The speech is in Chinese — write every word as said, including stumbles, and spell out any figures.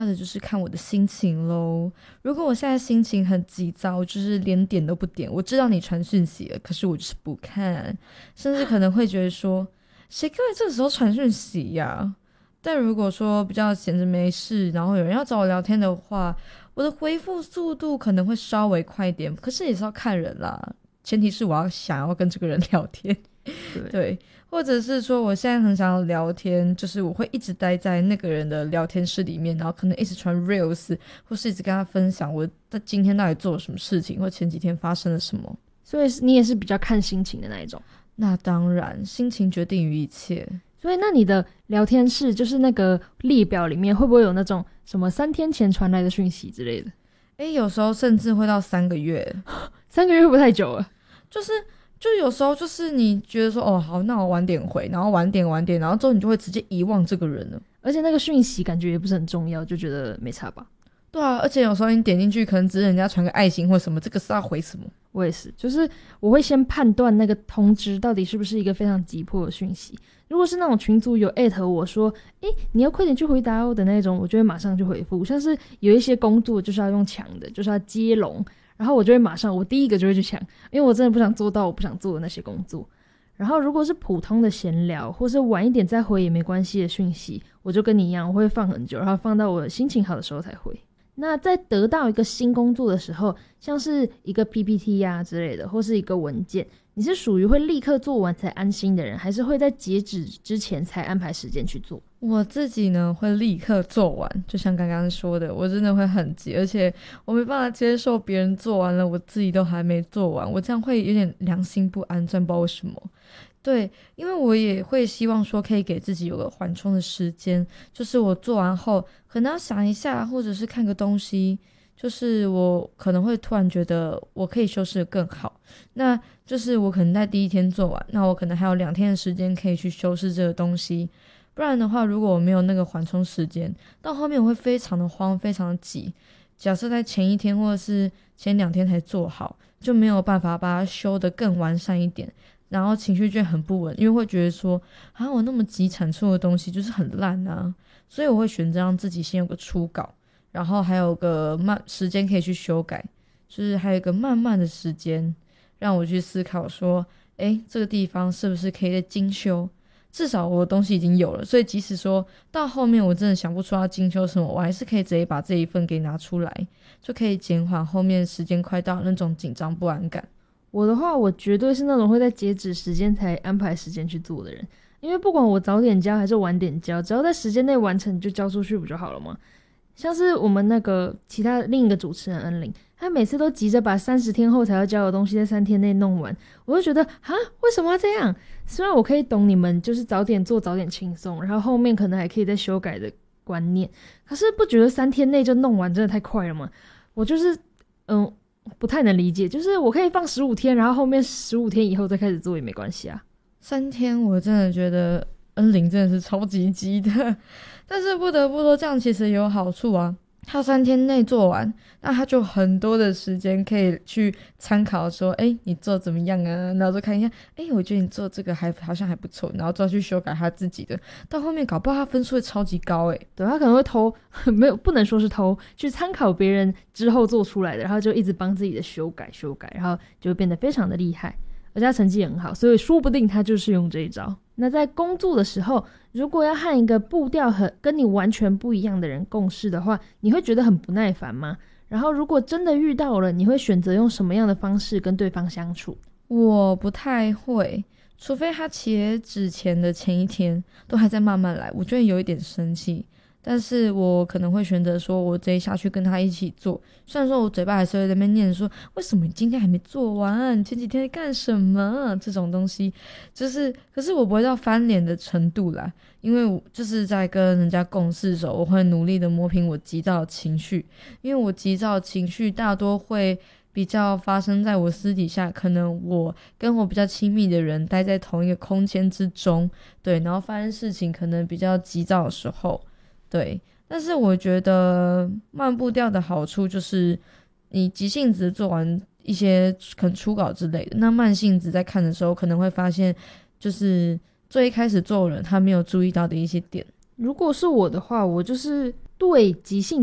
或者就是看我的心情咯。如果我现在心情很急躁，就是连点都不点，我知道你传讯息了，可是我就是不看，甚至可能会觉得说谁会这个时候传讯息呀？但如果说比较闲着没事，然后有人要找我聊天的话，我的回复速度可能会稍微快一点，可是也是要看人啦，前提是我要想要跟这个人聊天。 对， 对，或者是说我现在很想要聊天，就是我会一直待在那个人的聊天室里面，然后可能一直传 reels， 或是一直跟他分享我在今天到底做了什么事情，或前几天发生了什么。 所以你也是比较看心情的那一种。 那当然，心情决定于一切。 所以那你的聊天室就是那个列表里面会不会有那种什么三天前传来的讯息之类的？ 诶，有时候甚至会到三个月。 三个月会不会太久了？ 就是就有时候就是你觉得说哦好，那我晚点回，然后晚点晚点，然后之后你就会直接遗忘这个人了。 而且那个讯息感觉也不是很重要，就觉得没差吧。 对啊，而且有时候你点进去可能只是人家传个爱心或什么，这个是要回什么？ 我也是，就是我会先判断那个通知到底是不是一个非常急迫的讯息。如果是那种群组有艾特我说诶你要快点去回答哦的那种，我就会马上去回复。像是有一些工作就是要用抢的，就是要接龙，然后我就会马上我第一个就会去抢，因为我真的不想做到我不想做的那些工作。然后如果是普通的闲聊或是晚一点再回也没关系的讯息，我就跟你一样，我会放很久，然后放到我心情好的时候才回。那在得到一个新工作的时候，像是一个 P P T 啊之类的，或是一个文件，你是属于会立刻做完才安心的人，还是会在截止之前才安排时间去做？ 我自己呢会立刻做完，就像刚刚说的，我真的会很急，而且我没办法接受别人做完了我自己都还没做完，我这样会有点良心不安，真不知道为什么。对，因为我也会希望说可以给自己有个缓冲的时间，就是我做完后可能要想一下，或者是看个东西，就是我可能会突然觉得我可以修饰得更好，那就是我可能在第一天做完，那我可能还有两天的时间可以去修饰这个东西。不然的话，如果我没有那个缓冲时间，到后面我会非常的慌，非常的急。假设在前一天或者是前两天才做好，就没有办法把它修得更完善一点，然后情绪就很不稳，因为会觉得说啊我那么急产出的东西就是很烂啊，所以我会选择让自己先有个初稿，然后还有个慢时间可以去修改，就是还有一个慢慢的时间让我去思考说诶这个地方是不是可以再精修，至少我的东西已经有了，所以即使说到后面我真的想不出要精修什么，我还是可以直接把这一份给拿出来，就可以减缓后面时间快到那种紧张不安感。 我的话，我绝对是那种会在截止时间才安排时间去做的人，因为不管我早点交还是晚点交，只要在时间内完成就交出去不就好了吗？像是我们那个其他另一个主持人恩玲，他每次都急着把三十天后才要交的东西在三天内弄完，我就觉得啊，为什么要这样？虽然我可以懂你们就是早点做早点轻松，然后后面可能还可以再修改的观念，可是不觉得三天内就弄完真的太快了吗？我就是嗯不太能理解，就是我可以放十五天，然后后面十五天以后再开始做也没关系啊。 三天我真的觉得恩玲真的是超级急的，但是不得不说这样其实也有好处啊，他三天内做完，那他就很多的时间可以去参考说诶你做怎么样啊，然后就看一下诶我觉得你做这个还好像还不错，然后再去修改他自己的，到后面搞不好他分数会超级高诶。 对，他可能会偷，没有不能说是偷，去参考别人之后做出来的，然后就一直帮自己的修改修改，然后就会变得非常的厉害，而且他成绩也很好，所以说不定他就是用这一招。那在工作的时候，如果要和一个步调很跟你完全不一样的人共事的话，你会觉得很不耐烦吗？然后如果真的遇到了，你会选择用什么样的方式跟对方相处？ 我不太会，除非他截止前的前一天都还在慢慢来，我就会有一点生气，但是我可能会选择说我直接下去跟他一起做，虽然说我嘴巴还是会在那边念说为什么你今天还没做完，你前几天在干什么这种东西，就是可是我不会到翻脸的程度啦，因为我就是在跟人家共事的时候，我会努力的磨平我急躁的情绪，因为我急躁的情绪大多会比较发生在我私底下，可能我跟我比较亲密的人待在同一个空间之中，对，然后发生事情可能比较急躁的时候，对。但是我觉得慢步调的好处就是你急性子做完一些可能初稿之类的，那慢性子在看的时候可能会发现就是最一开始做人他没有注意到的一些点。 如果是我的话，我就是对急性